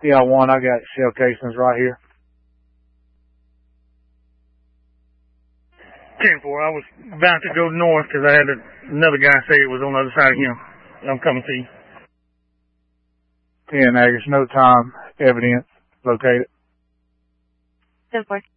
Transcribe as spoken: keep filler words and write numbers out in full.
Yeah, one, I got shell casings right here. ten four, I was about to go north because I had a, another guy say it was on the other side of him. I'm coming to you. ten acres, no time, evidence located. ten four.